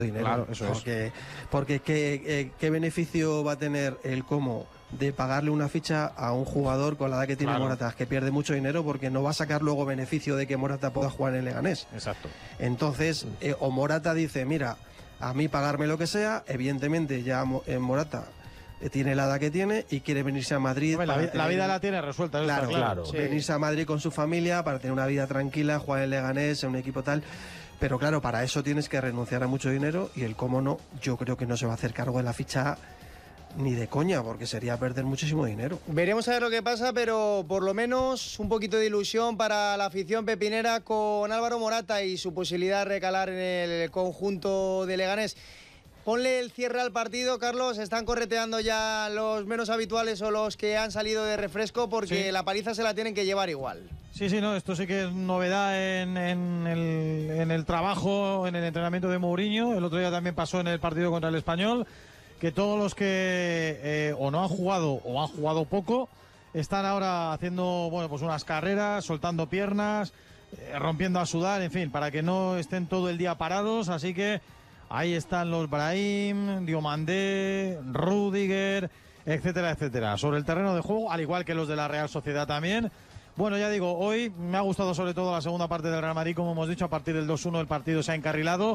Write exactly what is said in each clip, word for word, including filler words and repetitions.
dinero. Claro, eso porque, es. Porque ¿qué, eh, ¿qué beneficio va a tener el Como de pagarle una ficha a un jugador con la edad que tiene Claro. Morata? Que pierde mucho dinero porque no va a sacar luego beneficio de que Morata pueda jugar en Leganés. Exacto. Entonces, eh, o Morata dice, mira, a mí pagarme lo que sea, evidentemente ya en Morata tiene la edad que tiene y quiere venirse a Madrid. Hombre, la, para vi- tener, la vida la tiene resuelta, eso claro, está claro. claro. Venirse a Madrid con su familia para tener una vida tranquila, jugar en Leganés, en un equipo tal. Pero claro, para eso tienes que renunciar a mucho dinero y el cómo no, yo creo que no se va a hacer cargo de la ficha ni de coña, porque sería perder muchísimo dinero. Veremos a ver lo que pasa, pero por lo menos un poquito de ilusión para la afición pepinera con Álvaro Morata y su posibilidad de recalar en el conjunto de Leganés. Ponle el cierre al partido, Carlos. Están correteando ya los menos habituales o los que han salido de refresco porque Sí. la paliza se la tienen que llevar igual. Sí, sí, no, esto sí que es novedad en, en, el, en el trabajo, en el entrenamiento de Mourinho. El otro día también pasó en el partido contra el Español, que todos los que eh, o no han jugado o han jugado poco están ahora haciendo, bueno, pues unas carreras, soltando piernas, eh, rompiendo a sudar, en fin, para que no estén todo el día parados. Así que ahí están los Brahim, Diomandé, Rüdiger, etcétera, etcétera. Sobre el terreno de juego, al igual que los de la Real Sociedad también. Bueno, ya digo, hoy me ha gustado sobre todo la segunda parte del Real Madrid, como hemos dicho, a partir del dos uno el partido se ha encarrilado.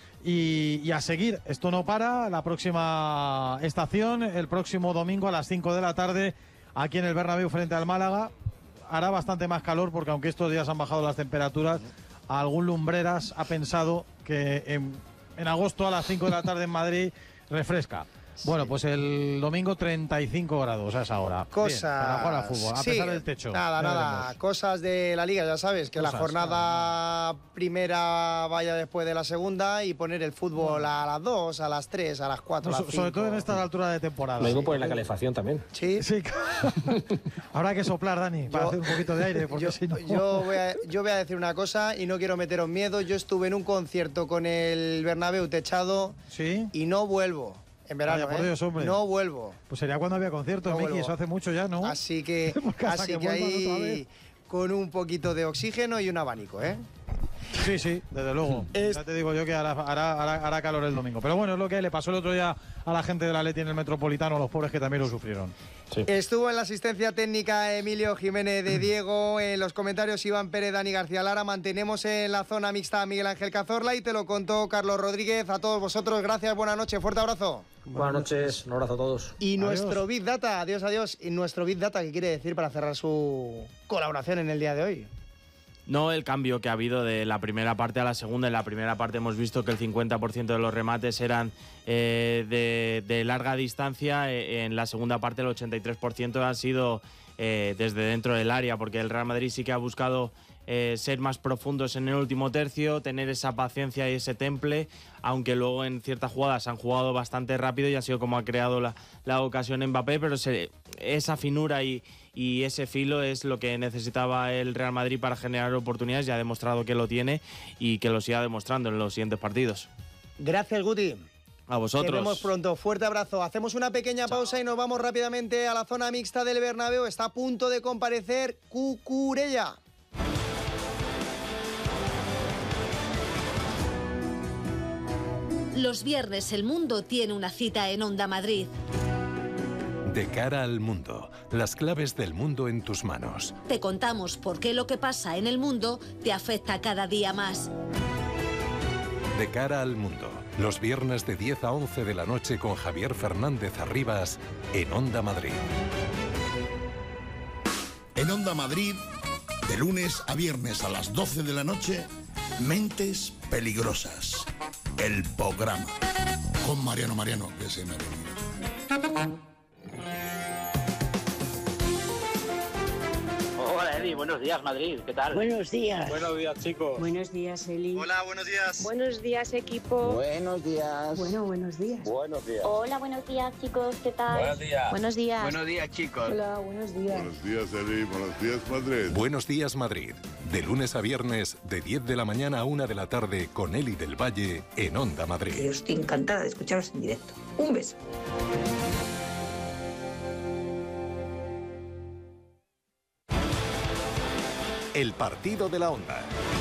Y, y a seguir, esto no para, la próxima estación, el próximo domingo a las cinco de la tarde, aquí en el Bernabéu frente al Málaga. Hará bastante más calor porque aunque estos días han bajado las temperaturas, algún lumbreras ha pensado que en, en agosto a las cinco de la tarde en Madrid refresca. Bueno, pues el domingo treinta y cinco grados a esa hora. Cosas. Bien, para jugar al fútbol, a Sí, pesar del techo. Nada, Ya nada. veremos. Cosas de la liga, ya sabes, que Cosas, la jornada primera vaya después de la segunda y poner el fútbol a las dos, a las tres, a las cuatro, No, a so- las sobre cinco. todo en esta altura de temporada. Lo digo por la calefacción también. Sí. Sí. Habrá que soplar, Dani, para Yo- hacer un poquito de aire, porque Yo, si no... yo voy a, yo voy a decir una cosa y no quiero meteros miedo. Yo estuve en un concierto con el Bernabéu techado ¿Sí? y no vuelvo. En verano, Vaya, por ¿eh? Dios, hombre. No vuelvo. Pues sería cuando había concierto, No Miki, vuelvo. eso hace mucho ya, ¿no? Así que, Porque hasta así que que vuelvan otra vez. ahí con un poquito de oxígeno y un abanico, ¿eh? Sí, sí, desde luego. Es- Ya te digo yo que hará, hará, hará, hará calor el domingo. Pero bueno, es lo que le pasó el otro día a la gente del Atleti en el Metropolitano, los pobres que también lo sufrieron. Sí. Estuvo en la asistencia técnica Emilio Jiménez de Diego, en los comentarios Iván Pérez, Dani García Lara. Mantenemos en la zona mixta a Miguel Ángel Cazorla y te lo contó Carlos Rodríguez. A todos vosotros, gracias, buenas noches, fuerte abrazo. Buenas noches, un abrazo a todos. Y Adiós. nuestro Big Data, adiós, adiós. Y nuestro Big Data, ¿qué quiere decir para cerrar su colaboración en el día de hoy? No el cambio que ha habido de la primera parte a la segunda. En la primera parte hemos visto que el cincuenta por ciento de los remates eran eh, de, de larga distancia. Eh, en la segunda parte el ochenta y tres por ciento han sido eh, desde dentro del área, porque el Real Madrid sí que ha buscado eh, ser más profundos en el último tercio, tener esa paciencia y ese temple, aunque luego en ciertas jugadas han jugado bastante rápido y ha sido como ha creado la, la ocasión Mbappé, pero se, esa finura y, y ese filo es lo que necesitaba el Real Madrid para generar oportunidades y ha demostrado que lo tiene y que lo siga demostrando en los siguientes partidos. Gracias, Guti. A vosotros. Nos vemos pronto. Fuerte abrazo. Hacemos una pequeña pausa y nos vamos rápidamente a la zona mixta del Bernabéu. Está a punto de comparecer Cucurella. Los viernes el mundo tiene una cita en Onda Madrid. De cara al mundo, las claves del mundo en tus manos. Te contamos por qué lo que pasa en el mundo te afecta cada día más. De cara al mundo, los viernes de diez a once de la noche con Javier Fernández Arribas en Onda Madrid. En Onda Madrid, de lunes a viernes a las doce de la noche, Mentes Peligrosas. El programa. Con Mariano Mariano, que se me ha venido. Hola, Eddie. Buenos días, Madrid. ¿Qué tal? Buenos días. Buenos días, chicos. Buenos días, Eli. Hola, buenos días. Buenos días, equipo. Buenos días. Bueno, buenos días. Buenos días. Hola, buenos días, chicos. ¿Qué tal? Buenos días. Buenos días. Buenos días, chicos. Hola, buenos días. Buenos días, Eli. Buenos días, Madrid. Buenos días, Madrid. De lunes a viernes, de diez de la mañana a una de la tarde, con Eli del Valle en Onda Madrid. Yo estoy encantada de escucharos en directo. Un beso. El partido de la Onda.